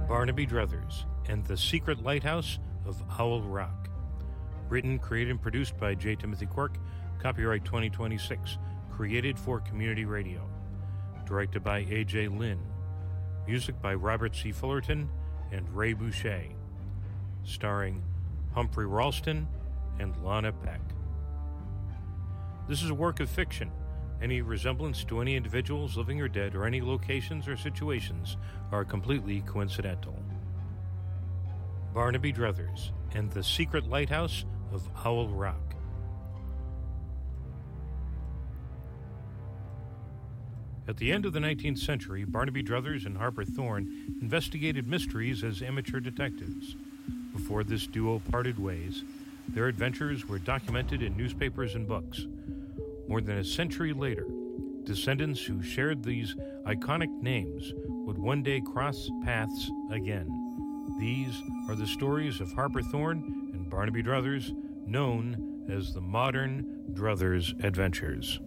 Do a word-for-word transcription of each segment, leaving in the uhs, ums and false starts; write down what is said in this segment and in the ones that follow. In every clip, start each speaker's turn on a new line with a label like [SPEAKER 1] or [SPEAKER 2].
[SPEAKER 1] Barnaby Druthers and the Secret Lighthouse of Owl Rock. Written, created, and produced by J. Timothy Quirk. Copyright twenty twenty-six. Created for Community Radio. Directed by A J. Lynn. Music by Robert C. Fullerton and Ray Boucher. Starring Humphrey Ralston and Lana Peck. This is a work of fiction. Any resemblance to any individuals, living or dead, or any locations or situations are completely coincidental. Barnaby Druthers and the Secret Lighthouse of Owl Rock. At the end of the nineteenth century, Barnaby Druthers and Harper Thorne investigated mysteries as amateur detectives. Before this duo parted ways, their adventures were documented in newspapers and books. More than a century later, descendants who shared these iconic names would one day cross paths again. These are the stories of Harper Thorne and Barnaby Druthers, known as the Modern Druthers Adventures.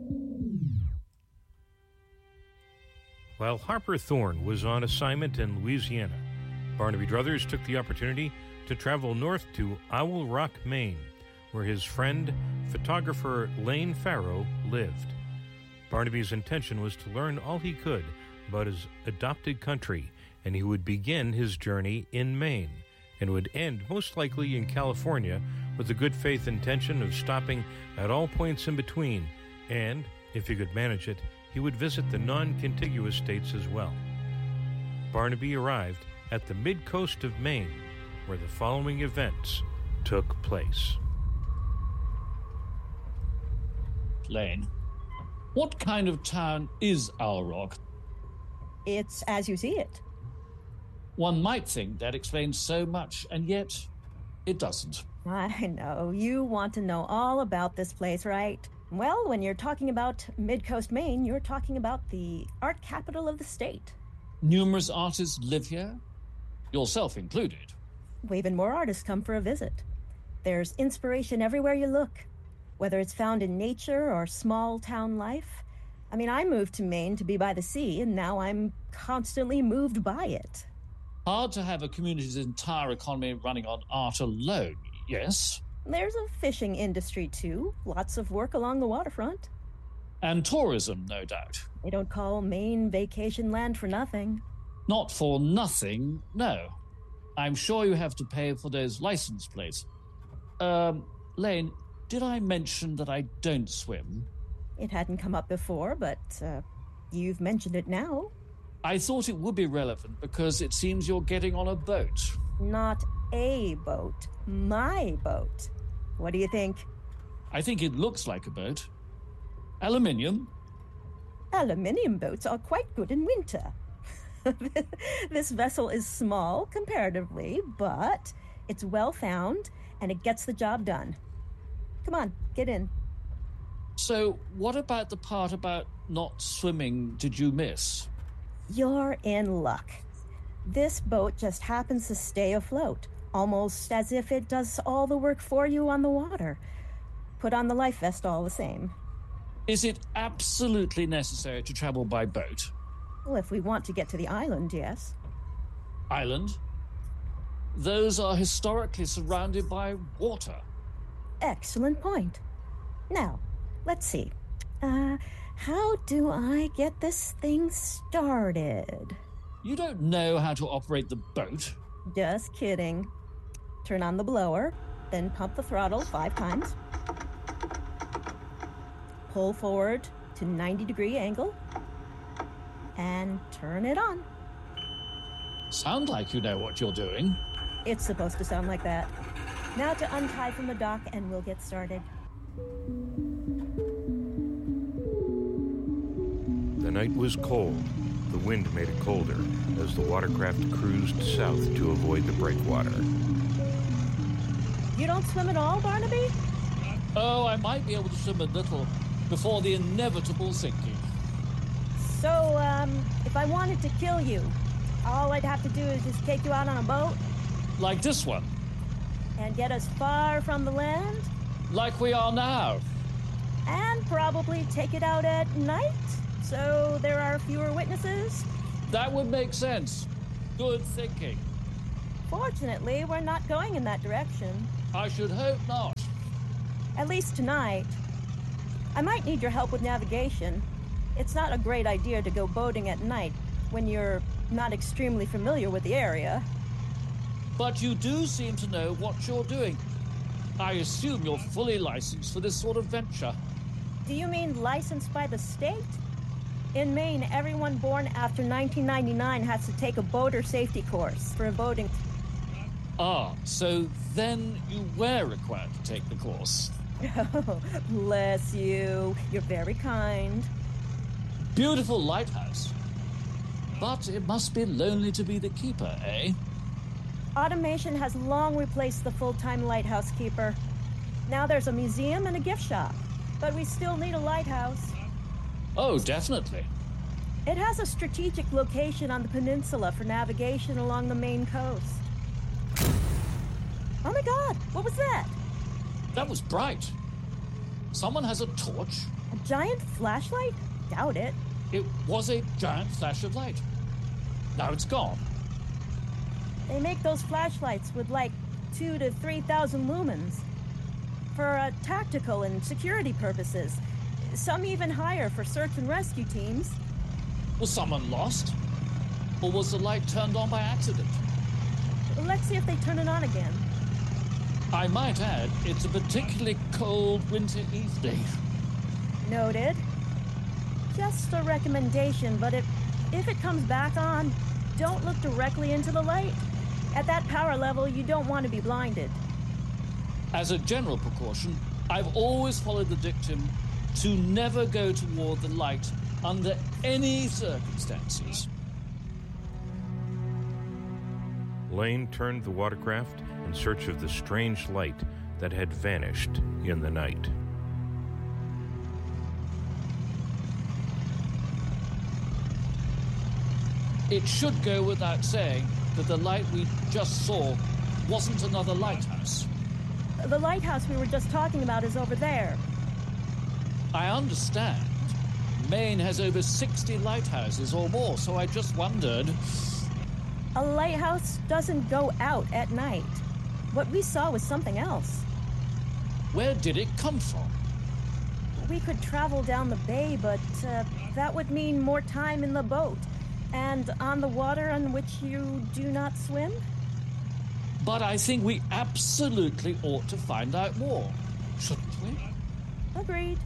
[SPEAKER 1] While Harper Thorne was on assignment in Louisiana, Barnaby Druthers took the opportunity to travel north to Owl Rock, Maine, where his friend, photographer Lane Farrow, lived. Barnaby's intention was to learn all he could about his adopted country, and he would begin his journey in Maine, and would end most likely in California with the good faith intention of stopping at all points in between, and, if he could manage it, he would visit the non-contiguous states as well. Barnaby arrived at the mid-coast of Maine, where the following events took place.
[SPEAKER 2] Lane, what kind of town is Owl Rock?
[SPEAKER 3] It's as you see it.
[SPEAKER 2] One might think that explains so much, and yet it doesn't.
[SPEAKER 3] I know. You want to know all about this place, right? Well, when you're talking about Mid-Coast Maine, you're talking about the art capital of the state.
[SPEAKER 2] Numerous artists live here, yourself included.
[SPEAKER 3] Even more artists come for a visit. There's inspiration everywhere you look, whether it's found in nature or small town life. I mean, I moved to Maine to be by the sea, and now I'm constantly moved by it.
[SPEAKER 2] Hard to have a community's entire economy running on art alone, yes?
[SPEAKER 3] There's a fishing industry, too. Lots of work along the waterfront.
[SPEAKER 2] And tourism, no doubt.
[SPEAKER 3] They don't call Maine vacation land for nothing.
[SPEAKER 2] Not for nothing, no. I'm sure you have to pay for those license plates. Um, Lane, did I mention that I don't swim?
[SPEAKER 3] It hadn't come up before, but uh, you've mentioned it now.
[SPEAKER 2] I thought it would be relevant because it seems you're getting on a boat.
[SPEAKER 3] Not a boat. My boat. What do you think?
[SPEAKER 2] I think it looks like a boat. Aluminium?
[SPEAKER 3] Aluminium boats are quite good in winter. This vessel is small, comparatively, but it's well found, and it gets the job done. Come on, get in.
[SPEAKER 2] So, what about the part about not swimming did you miss?
[SPEAKER 3] You're in luck. This boat just happens to stay afloat, almost as if it does all the work for you on the water. Put on the life vest all the same.
[SPEAKER 2] Is it absolutely necessary to travel by boat?
[SPEAKER 3] Well, if we want to get to the island, yes.
[SPEAKER 2] Island? Those are historically surrounded by water.
[SPEAKER 3] Excellent point. Now, let's see. Uh, how do I get this thing started?
[SPEAKER 2] You don't know how to operate the boat.
[SPEAKER 3] Just kidding. Turn on the blower, then pump the throttle five times. Pull forward to ninety degree angle. And turn it on.
[SPEAKER 2] Sound like you know what you're doing.
[SPEAKER 3] It's supposed to sound like that. Now to untie from the dock and we'll get started.
[SPEAKER 1] The night was cold. The wind made it colder as the watercraft cruised south to avoid the breakwater.
[SPEAKER 3] You don't swim at all, Barnaby?
[SPEAKER 2] Oh, I might be able to swim a little before the inevitable sinking.
[SPEAKER 3] So, um, if I wanted to kill you, all I'd have to do is just take you out on a boat?
[SPEAKER 2] Like this one?
[SPEAKER 3] And get us far from the land?
[SPEAKER 2] Like we are now.
[SPEAKER 3] And probably take it out at night, so there are fewer witnesses?
[SPEAKER 2] That would make sense. Good thinking.
[SPEAKER 3] Fortunately, we're not going in that direction.
[SPEAKER 2] I should hope not.
[SPEAKER 3] At least tonight. I might need your help with navigation. It's not a great idea to go boating at night when you're not extremely familiar with the area.
[SPEAKER 2] But you do seem to know what you're doing. I assume you're fully licensed for this sort of venture.
[SPEAKER 3] Do you mean licensed by the state? In Maine, everyone born after nineteen ninety-nine has to take a boater safety course for a boating.
[SPEAKER 2] Ah, so then you were required to take the course.
[SPEAKER 3] Oh, bless you. You're very kind.
[SPEAKER 2] Beautiful lighthouse. But it must be lonely to be the keeper, eh?
[SPEAKER 3] Automation has long replaced the full-time lighthouse keeper. Now there's a museum and a gift shop, but we still need a lighthouse.
[SPEAKER 2] Oh, definitely.
[SPEAKER 3] It has a strategic location on the peninsula for navigation along the Maine coast. Oh my God, what was that?
[SPEAKER 2] That was bright. Someone has a torch.
[SPEAKER 3] A giant flashlight? Doubt it.
[SPEAKER 2] It was a giant flash of light. Now it's gone.
[SPEAKER 3] They make those flashlights with like two to three thousand lumens for uh, tactical and security purposes. Some even higher for search and rescue teams.
[SPEAKER 2] Was someone lost? Or was the light turned on by accident?
[SPEAKER 3] Let's see if they turn it on again.
[SPEAKER 2] I might add, it's a particularly cold winter evening.
[SPEAKER 3] Noted. Just a recommendation, but if, if it comes back on, don't look directly into the light. At that power level, you don't want to be blinded.
[SPEAKER 2] As a general precaution, I've always followed the dictum to never go toward the light under any circumstances.
[SPEAKER 1] Lane turned the watercraft in search of the strange light that had vanished in the night.
[SPEAKER 2] It should go without saying that the light we just saw wasn't another lighthouse.
[SPEAKER 3] The lighthouse we were just talking about is over there.
[SPEAKER 2] I understand. Maine has over sixty lighthouses or more, so I just wondered...
[SPEAKER 3] A lighthouse doesn't go out at night. What we saw was something else.
[SPEAKER 2] Where did it come from?
[SPEAKER 3] We could travel down the bay, but uh, that would mean more time in the boat. And on the water on which you do not swim?
[SPEAKER 2] But I think we absolutely ought to find out more, shouldn't we?
[SPEAKER 3] Agreed.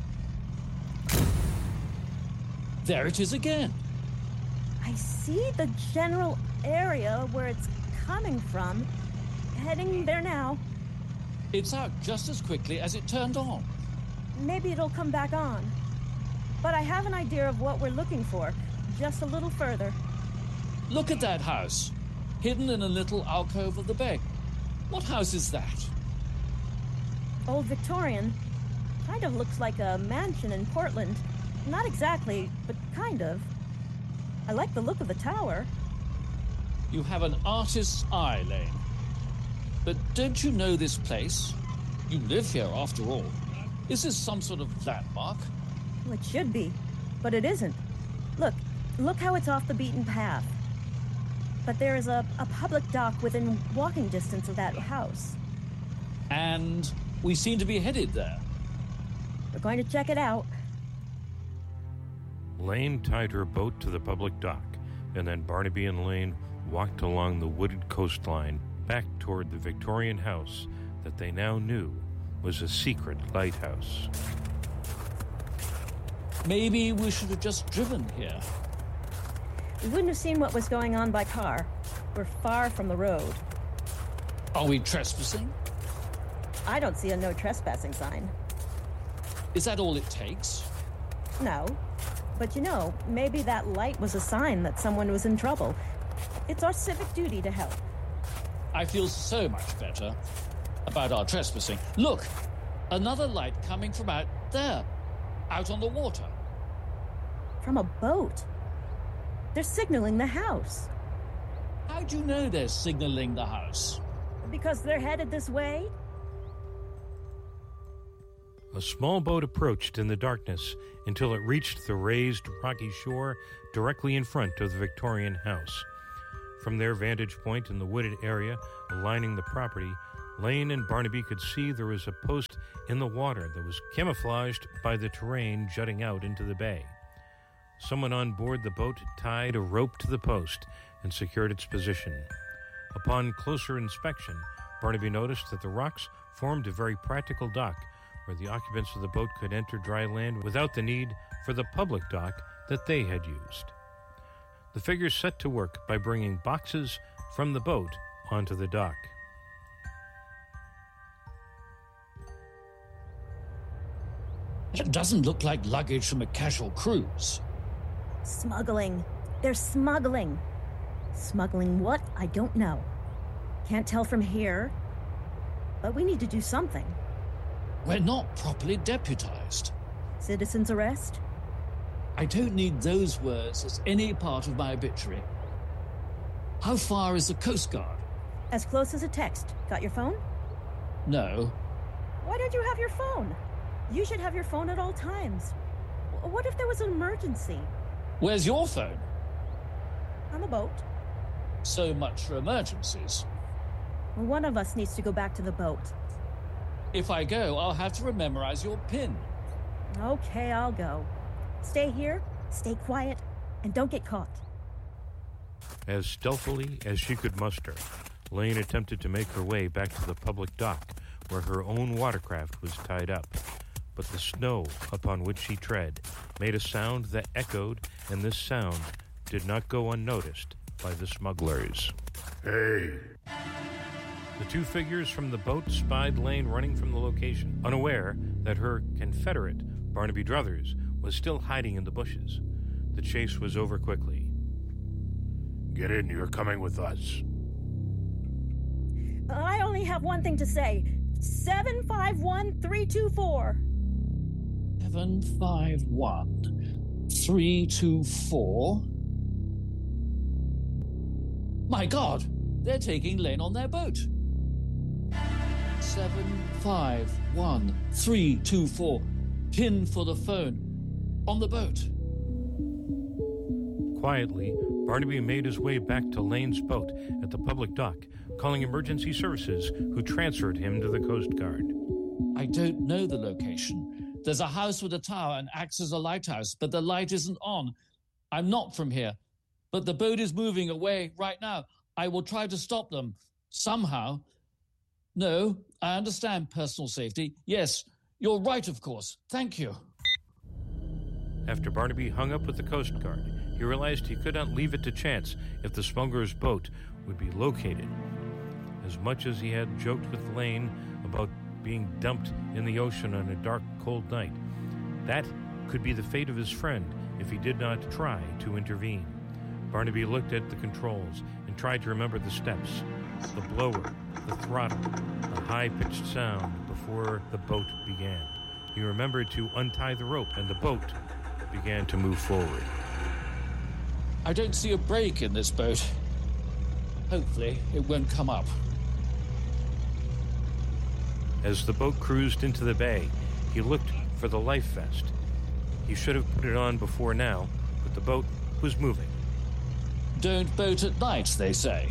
[SPEAKER 2] There it is again.
[SPEAKER 3] I see the general area where it's coming from. Heading there now.
[SPEAKER 2] It's out just as quickly as it turned on.
[SPEAKER 3] Maybe it'll come back on. But I have an idea of what we're looking for. Just a little further.
[SPEAKER 2] Look at that house, hidden in a little alcove of the bay. What house is that?
[SPEAKER 3] Old Victorian. Kind of looks like a mansion in Portland. Not exactly, but kind of. I like the look of the tower.
[SPEAKER 2] You have an artist's eye, Lane. But don't you know this place? You live here, after all. Is this some sort of landmark?
[SPEAKER 3] Well, it should be, but it isn't. Look, look how it's off the beaten path. But there is a, a public dock within walking distance of that house.
[SPEAKER 2] And we seem to be headed there.
[SPEAKER 3] We're going to check it out.
[SPEAKER 1] Lane tied her boat to the public dock, and then Barnaby and Lane walked along the wooded coastline back toward the Victorian house that they now knew was a secret lighthouse.
[SPEAKER 2] Maybe we should have just driven here.
[SPEAKER 3] We wouldn't have seen what was going on by car. We're far from the road.
[SPEAKER 2] Are we trespassing?
[SPEAKER 3] I don't see a no trespassing sign.
[SPEAKER 2] Is that all it takes?
[SPEAKER 3] No. But you know, maybe that light was a sign that someone was in trouble. It's our civic duty to help.
[SPEAKER 2] I feel so much better about our trespassing. Look, another light coming from out there, out on the water.
[SPEAKER 3] From a boat. They're signaling the house.
[SPEAKER 2] How do you know they're signaling the house?
[SPEAKER 3] Because they're headed this way?
[SPEAKER 1] A small boat approached in the darkness until it reached the raised rocky shore directly in front of the Victorian house. From their vantage point in the wooded area lining the property, Lane and Barnaby could see there was a post in the water that was camouflaged by the terrain jutting out into the bay. Someone on board the boat tied a rope to the post and secured its position. Upon closer inspection, Barnaby noticed that the rocks formed a very practical dock where the occupants of the boat could enter dry land without the need for the public dock that they had used. The figures set to work by bringing boxes from the boat onto the dock.
[SPEAKER 2] It doesn't look like luggage from a casual cruise.
[SPEAKER 3] Smuggling. They're smuggling. Smuggling what? I don't know. Can't tell from here. But we need to do something.
[SPEAKER 2] We're not properly deputized.
[SPEAKER 3] Citizen's arrest?
[SPEAKER 2] I don't need those words as any part of my obituary. How far is the Coast Guard?
[SPEAKER 3] As close as a text. Got your phone?
[SPEAKER 2] No.
[SPEAKER 3] Why don't you have your phone? You should have your phone at all times. W- What if there was an emergency?
[SPEAKER 2] Where's your phone?
[SPEAKER 3] On the boat?
[SPEAKER 2] So much for emergencies.
[SPEAKER 3] Well, one of us needs to go back to the boat.
[SPEAKER 2] If I go, I'll have to memorize your PIN.
[SPEAKER 3] Okay, I'll go. Stay here, stay quiet, and don't get caught.
[SPEAKER 1] As stealthily as she could muster, Lane attempted to make her way back to the public dock where her own watercraft was tied up. But the snow upon which she tread made a sound that echoed, and this sound did not go unnoticed by the smugglers.
[SPEAKER 4] Hey!
[SPEAKER 1] The two figures from the boat spied Lane running from the location, unaware that her confederate, Barnaby Druthers, was still hiding in the bushes. The chase was over quickly.
[SPEAKER 4] Get in, you're coming with us.
[SPEAKER 3] I only have one thing to say. seven five one three two four.
[SPEAKER 2] Seven five one three two four. My God, they're taking Lane on their boat. Seven five one three two four. Pin for the phone. On the boat.
[SPEAKER 1] Quietly, Barnaby made his way back to Lane's boat at the public dock, calling emergency services, who transferred him to the Coast Guard.
[SPEAKER 2] I don't know the location. There's a house with a tower and acts as a lighthouse, but the light isn't on. I'm not from here, but the boat is moving away right now. I will try to stop them, somehow. No, I understand personal safety. Yes, you're right, of course. Thank you.
[SPEAKER 1] After Barnaby hung up with the Coast Guard, he realized he could not leave it to chance if the smuggler's boat would be located. As much as he had joked with Lane about being dumped in the ocean on a dark, cold night, that could be the fate of his friend if he did not try to intervene. Barnaby looked at the controls and tried to remember the steps, the blower, the throttle, the high-pitched sound before the boat began. He remembered to untie the rope, and the boat began to move forward.
[SPEAKER 2] I don't see a break in this boat. Hopefully, it won't come up.
[SPEAKER 1] As the boat cruised into the bay, he looked for the life vest. He should have put it on before now, but the boat was moving.
[SPEAKER 2] Don't boat at night, they say.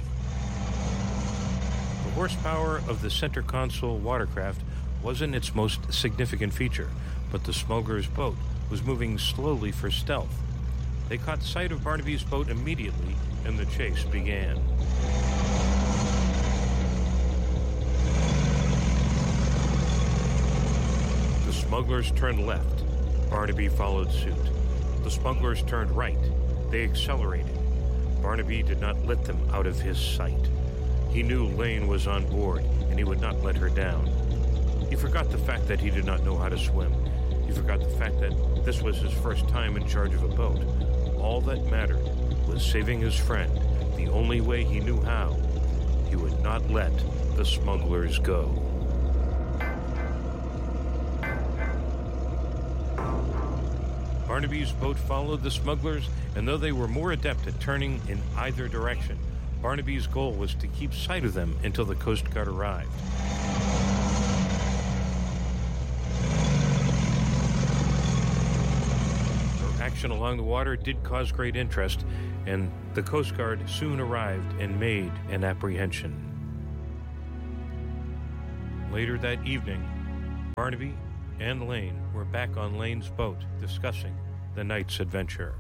[SPEAKER 1] The horsepower of the center console watercraft wasn't its most significant feature, but the smuggler's boat was moving slowly for stealth. They caught sight of Barnaby's boat immediately, and the chase began. The smugglers turned left. Barnaby followed suit. The smugglers turned right. They accelerated. Barnaby did not let them out of his sight. He knew Lane was on board, and he would not let her down. He forgot the fact that he did not know how to swim. He forgot the fact that this was his first time in charge of a boat. All that mattered was saving his friend the only way he knew how. He would not let the smugglers go. Barnaby's boat followed the smugglers, and though they were more adept at turning in either direction, Barnaby's goal was to keep sight of them until the Coast Guard arrived. Their action along the water did cause great interest, and the Coast Guard soon arrived and made an apprehension. Later that evening, Barnaby and Lane were back on Lane's boat discussing the night's adventure.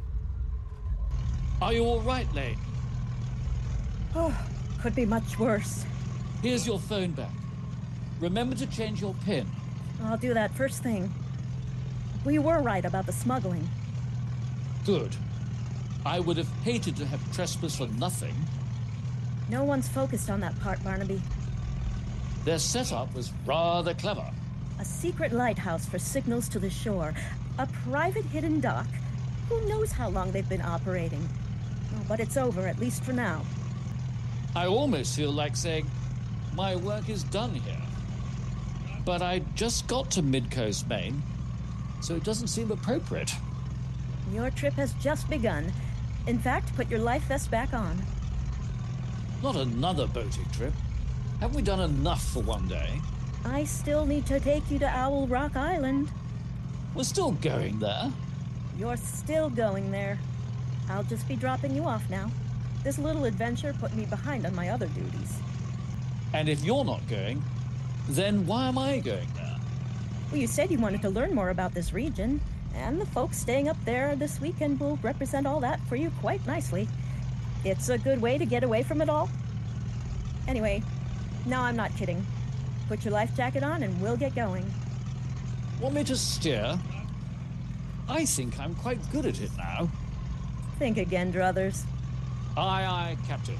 [SPEAKER 2] Are you all right, Lane?
[SPEAKER 3] Oh, could be much worse.
[SPEAKER 2] Here's your phone back. Remember to change your PIN.
[SPEAKER 3] I'll do that first thing. We were right about the smuggling.
[SPEAKER 2] Good. I would have hated to have trespassed for nothing.
[SPEAKER 3] No one's focused on that part, Barnaby.
[SPEAKER 2] Their setup was rather clever.
[SPEAKER 3] A secret lighthouse for signals to the shore. A private hidden dock. Who knows how long they've been operating? Oh, but it's over, at least for now.
[SPEAKER 2] I almost feel like saying, my work is done here. But I just got to Midcoast, Maine, so it doesn't seem appropriate.
[SPEAKER 3] Your trip has just begun. In fact, put your life vest back on.
[SPEAKER 2] Not another boating trip. Haven't we done enough for one day?
[SPEAKER 3] I still need to take you to Owl Rock Island.
[SPEAKER 2] We're still going there.
[SPEAKER 3] You're still going there. I'll just be dropping you off now. This little adventure put me behind on my other duties.
[SPEAKER 2] And if you're not going, then why am I going there?
[SPEAKER 3] Well, you said you wanted to learn more about this region, and the folks staying up there this weekend will represent all that for you quite nicely. It's a good way to get away from it all. Anyway, no, I'm not kidding. Put your life jacket on and we'll get going.
[SPEAKER 2] Want me to steer? I think I'm quite good at it now.
[SPEAKER 3] Think again, Druthers.
[SPEAKER 2] Aye, aye, Captain.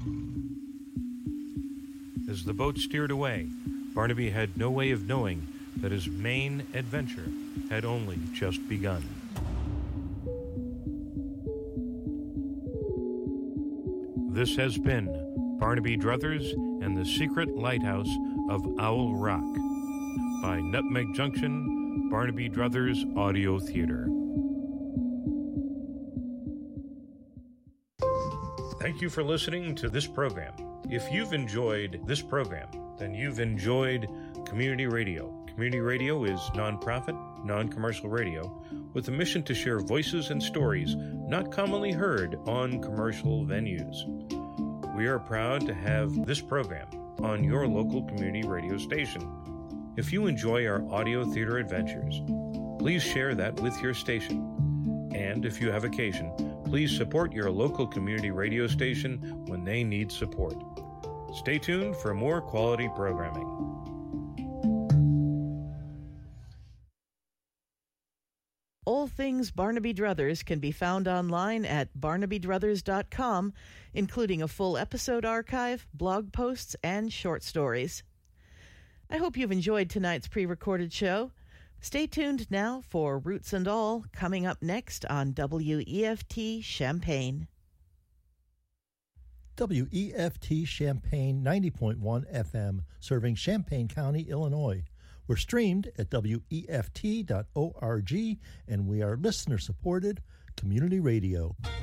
[SPEAKER 1] As the boat steered away, Barnaby had no way of knowing that his main adventure had only just begun. This has been Barnaby Druthers and the Secret Lighthouse of Owl Rock by Nutmeg Junction, Barnaby Druthers Audio Theater. Thank you for listening to this program. If you've enjoyed this program, then you've enjoyed community radio. Community radio is nonprofit, non-commercial radio with a mission to share voices and stories not commonly heard on commercial venues. We are proud to have this program on your local community radio station. If you enjoy our audio theater adventures, please share that with your station. And if you have occasion, please support your local community radio station when they need support. Stay tuned for more quality programming.
[SPEAKER 5] All things Barnaby Druthers can be found online at barnaby druthers dot com, including a full episode archive, blog posts, and short stories. I hope you've enjoyed tonight's pre-recorded show. Stay tuned now for Roots and All, coming up next on W E F T Champaign.
[SPEAKER 6] W E F T Champaign ninety point one F M, serving Champaign County, Illinois. We're streamed at W E F T dot org, and we are listener-supported community radio.